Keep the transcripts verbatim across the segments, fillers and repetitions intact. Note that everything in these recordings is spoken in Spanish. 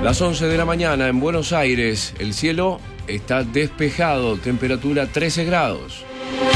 Las once de la mañana en Buenos Aires, el cielo está despejado, temperatura trece grados.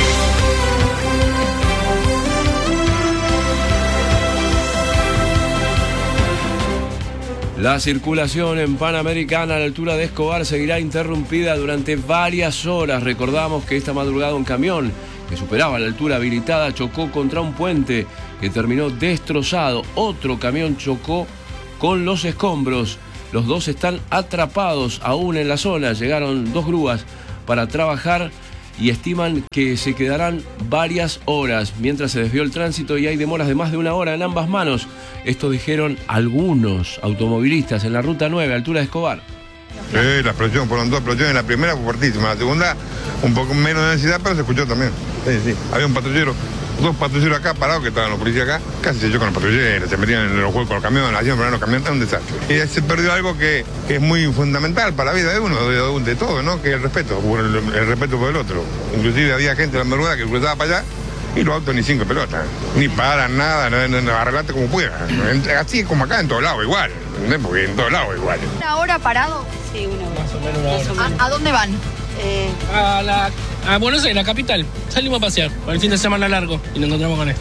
La circulación en Panamericana a la altura de Escobar seguirá interrumpida durante varias horas. Recordamos que esta madrugada un camión que superaba la altura habilitada chocó contra un puente que terminó destrozado. Otro camión chocó con los escombros. Los dos están atrapados aún en la zona. Llegaron dos grúas para trabajar y estiman que se quedarán varias horas mientras se desvió el tránsito y hay demoras de más de una hora en ambas manos. Esto dijeron algunos automovilistas en la ruta nueve, altura de Escobar. Sí, la explosión, fueron dos explosiones. La primera fue fuertísima, la segunda un poco menos de densidad, pero se escuchó también. Sí, sí. Había un patrullero, dos patrulleros acá parados, que estaban los policías acá, casi se chocan los patrulleros, se metían en los juegos con los camiones, hacían frenar los camiones, un desastre. Y se perdió algo que, que es muy fundamental para la vida de uno, de, de todo, ¿no? Que es el respeto, el, el respeto por el otro. Inclusive había gente en la madrugada que cruzaba para allá y los autos ni cinco pelotas, ni paran nada, no, no, no, arreglate como puedas. Así como acá en todos lados igual, ¿entendés? Porque en todos lados igual. ¿Una hora parado? Sí, una hora. Más o menos una hora. ¿A, ¿A dónde van? Eh, a, la, a Buenos Aires, la capital. Salimos a pasear por el fin de semana largo y nos encontramos con esto.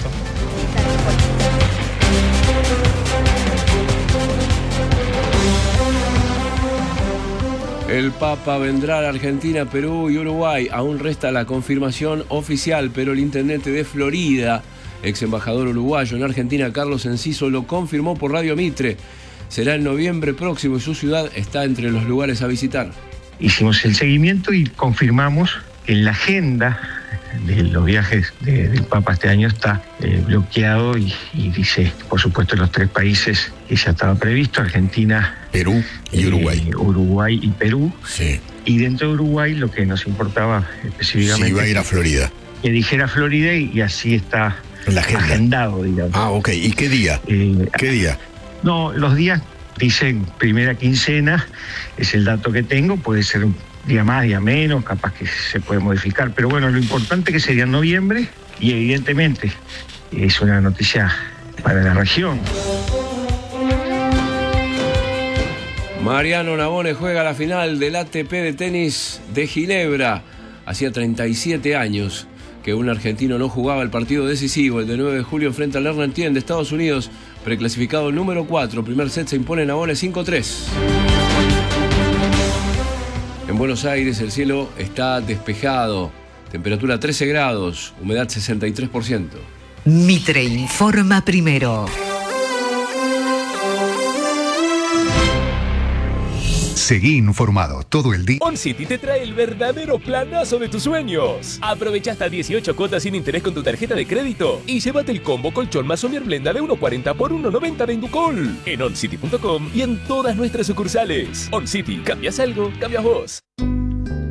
El Papa vendrá a la Argentina, Perú y Uruguay. Aún resta la confirmación oficial, pero el intendente de Florida, ex embajador uruguayo en Argentina, Carlos Enciso, lo confirmó por Radio Mitre. Será en noviembre próximo y su ciudad está entre los lugares a visitar. Hicimos el seguimiento y confirmamos que en la agenda de los viajes de, del Papa este año está eh, bloqueado y, y dice, por supuesto, los tres países que ya estaba previsto, Argentina, Perú y Uruguay. Eh, Uruguay y Perú. Sí. Y dentro de Uruguay lo que nos importaba específicamente... Sí, iba a ir a Florida. Que dijera Florida y, y así está la agenda. Agendado, digamos. Ah, ok. ¿Y qué día? Eh, ¿Qué día? No, los días dicen primera quincena, es el dato que tengo, puede ser un día más, día menos, capaz que se puede modificar, pero bueno, lo importante que sería en noviembre y evidentemente es una noticia para la región. Mariano Navone juega la final del A T P de tenis de Ginebra. Hacía treinta y siete años que un argentino no jugaba el partido decisivo, el de nueve de julio frente al Hernán Tien de Estados Unidos, preclasificado número cuatro. Primer set se impone Navone cinco tres. En Buenos Aires el cielo está despejado, temperatura trece grados, humedad sesenta y tres por ciento. Mitre informa primero. Seguí informado todo el día. OnCity te trae el verdadero planazo de tus sueños. Aprovecha hasta dieciocho cuotas sin interés con tu tarjeta de crédito y llévate el combo colchón más Somier Blenda de uno cuarenta por uno noventa de Inducol en oncity punto com y en todas nuestras sucursales. OnCity, cambias algo, cambias vos.